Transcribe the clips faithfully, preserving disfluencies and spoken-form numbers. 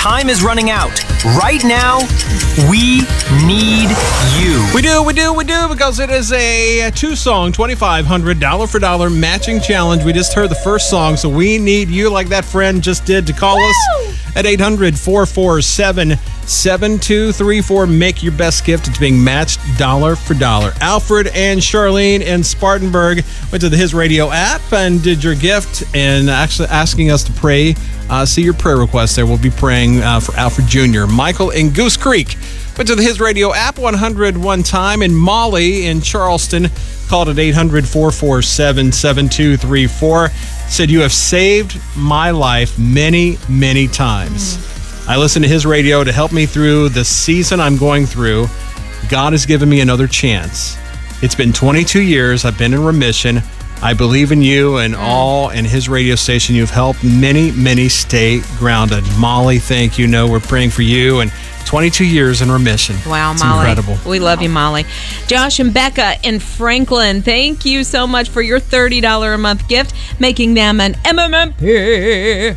time is running out. Right now, we need you. We do, we do, we do, because it is a two-song, twenty-five hundred dollars dollar for dollar matching challenge. We just heard the first song, so we need you, like that friend just did, to call Woo! us at eight hundred, four four seven, seven two three four. Make your best gift. It's being matched dollar for dollar. Alfred and Charlene in Spartanburg went to the His Radio app and did your gift, and actually asking us to pray. Uh, see your prayer request there. We'll be praying uh, for Alfred Junior Michael in Goose Creek went to the His Radio app one hundred one time, and Molly in Charleston called at eight hundred, four four seven, seven two three four. Said, you have saved my life many, many times. Mm. I listen to His Radio to help me through the season I'm going through. God has given me another chance. It's been twenty-two years. I've been in remission. I believe in you and all in His radio station. You've helped many, many stay grounded. Molly, thank you. No, we're praying for you. And twenty-two years in remission. Wow, it's Molly. Incredible. We love you, Molly. Josh and Becca in Franklin, thank you so much for your thirty dollars a month gift, making them an M M M P.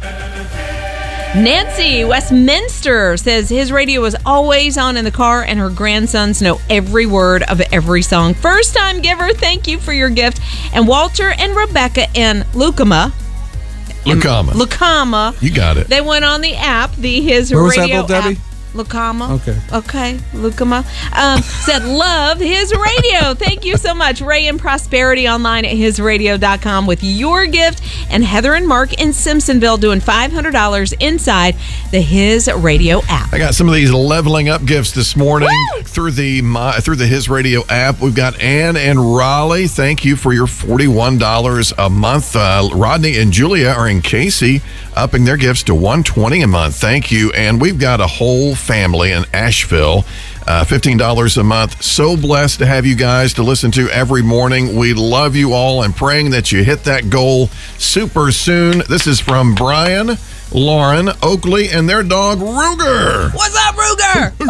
Nancy, Westminster, says His Radio is always on in the car, and her grandsons know every word of every song. First time giver, thank you for your gift. And Walter and Rebecca in Lucama. Lucama. Lucama. You got it. They went on the app, the His Where was Radio that, Debbie? app. Lucama. Okay. Okay. Lucama. Um, said, love His Radio. Thank you so much. Ray and Prosperity online at his radio dot com with your gift. And Heather and Mark in Simpsonville doing five hundred dollars inside the His Radio app. I got some of these leveling up gifts this morning Woo! through the my, through the His Radio app. We've got Ann and Raleigh. Thank you for your forty-one dollars a month. Uh, Rodney and Julia are in Casey, upping their gifts to one hundred twenty dollars a month. Thank you. And we've got a whole family in Asheville, uh, fifteen dollars a month. So blessed to have you guys to listen to every morning. We love you all and praying that you hit that goal super soon. This is from Brian, Lauren, Oakley, and their dog Ruger. What's up, Ruger?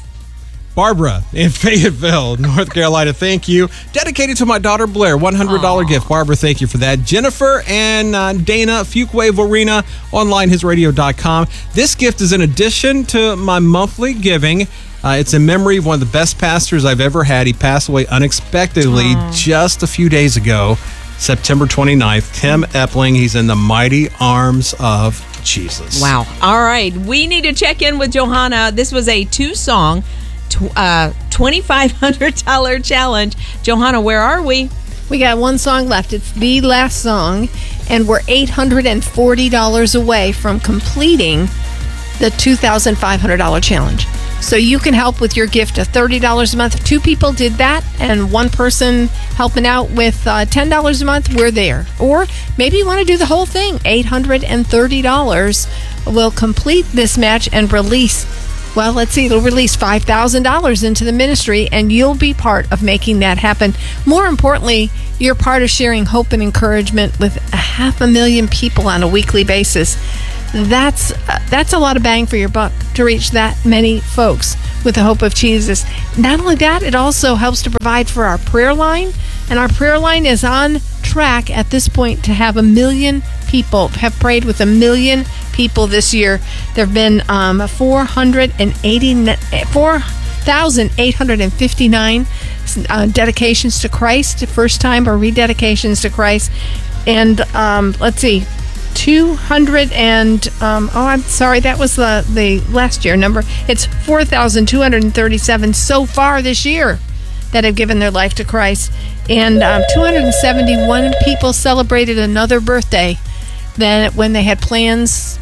Barbara in Fayetteville, North Carolina, thank you. Dedicated to my daughter Blair, one hundred dollars Aww. Gift. Barbara, thank you for that. Jennifer and uh, Dana, Fuquay Vorina, online his radio dot com. This gift is in addition to my monthly giving. Uh, it's in memory of one of the best pastors I've ever had. He passed away unexpectedly Aww. Just a few days ago, September twenty-ninth. Tim Epling, he's in the mighty arms of Jesus. Wow. All right. We need to check in with Johanna. This was a two-song Uh, twenty-five hundred dollars challenge. Johanna, where are we? We got one song left. It's the last song, and we're eight hundred forty dollars away from completing the two thousand five hundred dollars challenge. So you can help with your gift of thirty dollars a month. Two people did that, and one person helping out with uh, ten dollars a month. We're there. Or maybe you want to do the whole thing. eight hundred thirty dollars will complete this match and release, well, let's see, it'll release five thousand dollars into the ministry, and you'll be part of making that happen. More importantly, you're part of sharing hope and encouragement with a half a million people on a weekly basis. That's uh, that's a lot of bang for your buck to reach that many folks with the hope of Jesus. Not only that, it also helps to provide for our prayer line, and our prayer line is on track at this point to have a million people, have prayed with a million people this year. There have been um, four hundred eighty, four thousand eight hundred fifty-nine uh, dedications to Christ, first time or rededications to Christ. And um, let's see, two hundred and, um, oh, I'm sorry, that was the, the last year number. It's four thousand two hundred thirty-seven so far this year that have given their life to Christ. And um, two hundred seventy-one people celebrated another birthday than when they had plans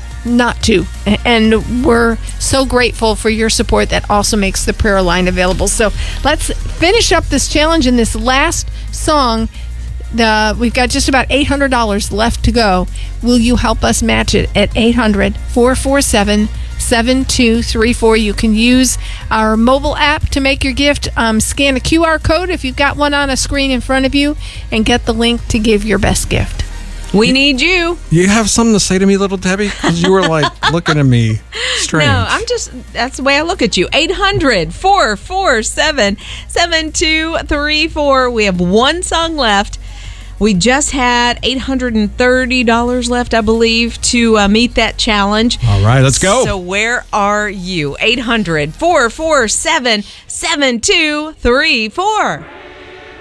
not to. And we're so grateful for your support. That also makes the prayer line available. So let's finish up this challenge in this last song. The, we've got just about eight hundred dollars left to go. Will you help us match it at eight hundred, four four seven, seven two three four? You can use our mobile app to make your gift. Um, scan a Q R code if you've got one on a screen in front of you, and get the link to give your best gift. We need you. You have something to say to me, little Debbie? Because you were like looking at me strange. No, I'm just, that's the way I look at you. eight hundred, four four seven, seven two three four. We have one song left. We just had eight hundred thirty dollars left, I believe, to uh, meet that challenge. All right, let's go. So where are you? eight hundred, four four seven, seven two three four.